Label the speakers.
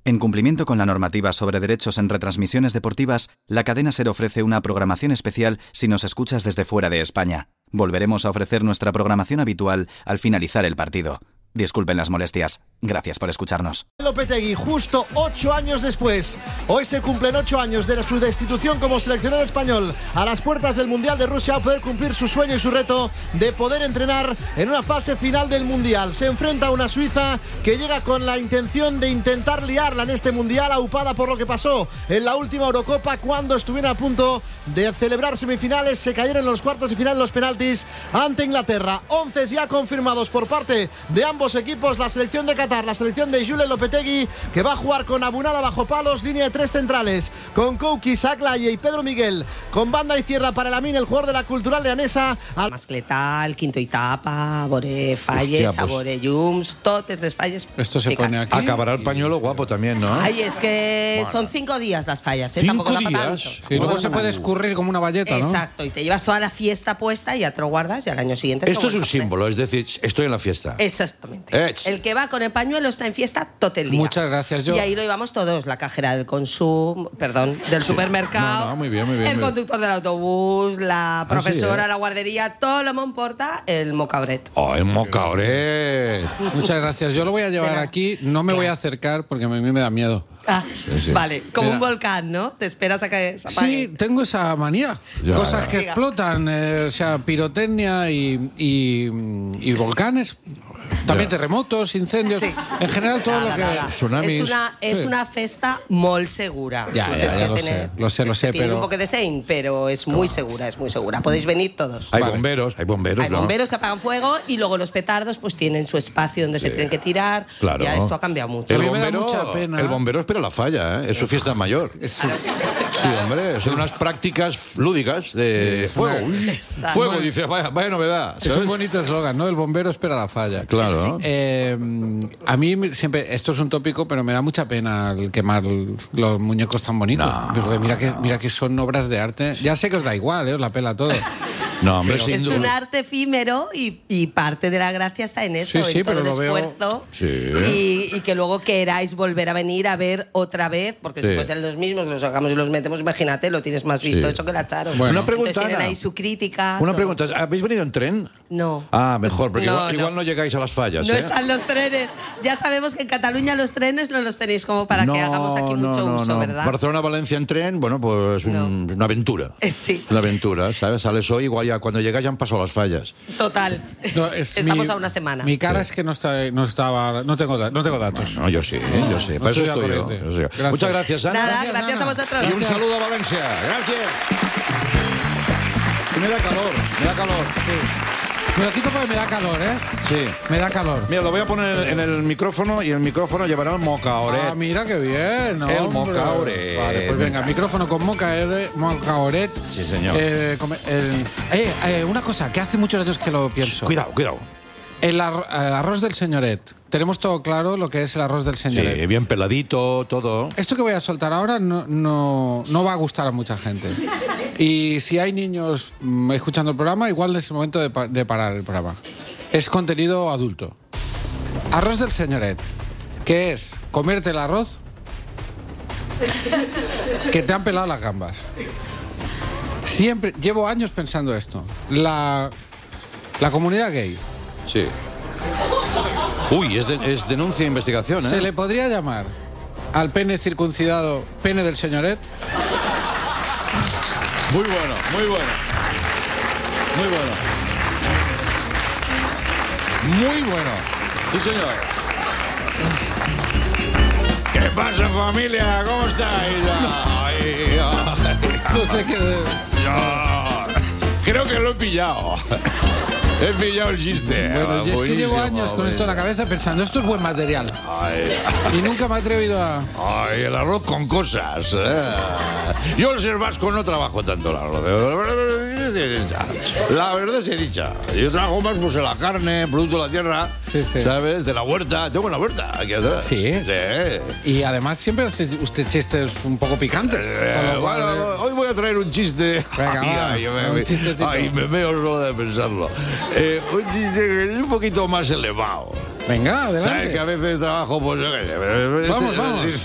Speaker 1: En cumplimiento con la normativa sobre derechos en retransmisiones deportivas, la cadena SER ofrece una programación especial si nos escuchas desde fuera de España. Volveremos a ofrecer nuestra programación habitual al finalizar el partido. Disculpen las molestias. Gracias por escucharnos.
Speaker 2: Lopetegui, justo 8 años después. Hoy se cumplen 8 años de su destitución como seleccionador español. A las puertas del Mundial de Rusia va a poder cumplir su sueño y su reto de poder entrenar en una fase final del Mundial. Se enfrenta a una Suiza que llega con la intención de intentar liarla en este Mundial, aupada por lo que pasó en la última Eurocopa cuando estuvieron a punto de celebrar semifinales. Se cayeron en los cuartos de final los penaltis ante Inglaterra. 11 ya confirmados por parte de ambos equipos, la selección de Qatar, la selección de Julen Lopetegui, que va a jugar con Abunala bajo palos, línea de 3 centrales, con Kouki, Saclaye y Pedro Miguel, con banda izquierda para Lamine, el jugador de la Cultural Leonesa.
Speaker 3: Mascletal, quinto etapa, Bore Falles, Bore Llums, totes les falles.
Speaker 4: Esto se pone aquí.
Speaker 5: Acabará el pañuelo guapo también, ¿no?
Speaker 3: Ay, es que son 5 días las fallas,
Speaker 5: 5
Speaker 3: días.
Speaker 4: Sí, luego se puede escurrir como una valleta, ¿no?
Speaker 3: Exacto, y te llevas toda la fiesta puesta y ya te lo guardas y al año siguiente.
Speaker 5: Esto es un símbolo, es decir, estoy en la fiesta.
Speaker 3: Exactamente. El que va con el pañuelo está en fiesta todo el día.
Speaker 4: Muchas gracias.
Speaker 3: Y ahí lo llevamos todos, la cajera del del supermercado,
Speaker 5: muy bien,
Speaker 3: el conductor del autobús, la profesora, la guardería, todo lo me importa el mocauret.
Speaker 5: ¡Oh, el mocauret!
Speaker 4: Muchas gracias. Yo lo voy a llevar aquí, no me voy a acercar porque a mí me da miedo.
Speaker 3: Sí. Vale, como un volcán, ¿no? Te esperas a que se apague.
Speaker 4: Sí, tengo esa manía. Cosas que explotan, o sea, pirotecnia y volcanes. También terremotos, incendios, en general todo lo que...
Speaker 5: Tsunamis.
Speaker 3: Es una festa molt segura.
Speaker 4: Ya lo sé,
Speaker 3: tiene
Speaker 4: pero...
Speaker 3: un poco de sein, pero es muy segura, Podéis venir todos.
Speaker 5: Hay bomberos,
Speaker 3: Hay
Speaker 5: ¿no?
Speaker 3: bomberos que apagan fuego y luego los petardos pues tienen su espacio donde se tienen que tirar.
Speaker 5: Claro.
Speaker 3: Ya esto ha cambiado mucho.
Speaker 5: El bombero espera la falla, ¿eh? Es su fiesta mayor. Sí, hombre, son unas prácticas lúdicas de fuego. Fuego, dice, vaya novedad. ¿sabes?
Speaker 4: Es un bonito eslogan, ¿no? El bombero espera la falla.
Speaker 5: Claro.
Speaker 4: A mí siempre, esto es un tópico, pero me da mucha pena el quemar los muñecos tan bonitos. Porque mira que son obras de arte. Ya sé que os da igual, os la pela todo.
Speaker 5: No, hombre,
Speaker 3: es un arte efímero y parte de la gracia está en eso, en todo el esfuerzo. Y que luego queráis volver a venir a ver otra vez, porque después en los mismos los sacamos y los metemos, imagínate, lo tienes más visto hecho que la Charo.
Speaker 5: Bueno. Una pregunta,
Speaker 3: entonces tienen ahí su crítica.
Speaker 5: Una pregunta, ¿habéis venido en tren?
Speaker 3: No.
Speaker 5: Mejor, porque igual no llegáis a las fallas.
Speaker 3: No están los trenes. Ya sabemos que en Cataluña los trenes no los tenéis como para que hagamos aquí mucho uso, ¿verdad?
Speaker 5: Barcelona-Valencia en tren, bueno, pues una aventura.
Speaker 3: Sí.
Speaker 5: Una aventura, ¿sabes? Sales hoy, igual ya cuando llegas ya han pasado las fallas.
Speaker 3: Total. Estamos a una semana.
Speaker 4: Mi cara es que no tengo datos.
Speaker 5: No, yo sé. Para eso estoy yo.
Speaker 4: Gracias.
Speaker 5: Muchas gracias, Ana.
Speaker 3: Nada, gracias a vosotros.
Speaker 5: Y un saludo a Valencia. Gracias. Me da calor.
Speaker 4: Sí. Me lo quito porque me da calor, ¿eh?
Speaker 5: Sí.
Speaker 4: Me da calor.
Speaker 5: Mira, lo voy a poner en el micrófono y el micrófono llevará el mocauret.
Speaker 4: Mira qué bien, ¿no?
Speaker 5: El mocauret.
Speaker 4: Vale, pues venga, micrófono con mocauret.
Speaker 5: Sí, señor.
Speaker 4: Una cosa, que hace muchos años que lo pienso.
Speaker 5: Cuidado.
Speaker 4: El arroz del señoret. Tenemos todo claro lo que es el arroz del señoret.
Speaker 5: Sí, bien peladito, todo.
Speaker 4: Esto que voy a soltar ahora no va a gustar a mucha gente. Y si hay niños escuchando el programa, igual es el momento de parar el programa. Es contenido adulto. Arroz del señoret. ¿Qué es? Comerte el arroz que te han pelado las gambas. Siempre, llevo años pensando esto. La comunidad gay.
Speaker 5: Sí. Uy, es denuncia e investigación, ¿eh?
Speaker 4: ¿Se le podría llamar al pene circuncidado pene del señoret?
Speaker 5: Muy bueno. Sí, señor. ¿Qué pasa, familia? ¿Cómo estáis?
Speaker 4: No sé qué...
Speaker 5: Creo que lo he pillado. He pillado el chiste.
Speaker 4: Bueno, y es que llevo años con esto en la cabeza pensando, esto es buen material. Y nunca me he atrevido a...
Speaker 5: el arroz con cosas. Yo el ser vasco no trabajo tanto el arroz. La verdad se dicha. Yo trabajo más pues en la carne, producto de la tierra, ¿sabes? De la huerta. Tengo una huerta aquí atrás.
Speaker 4: Sí. Y además siempre hace usted chistes un poco picantes.
Speaker 5: Hoy voy a traer un chiste.
Speaker 4: Venga, un chistecito.
Speaker 5: Me veo solo de pensarlo. Un chiste que es un poquito más elevado.
Speaker 4: Venga, adelante.
Speaker 5: ¿Sabes? Que a veces trabajo, pues...
Speaker 4: Vamos.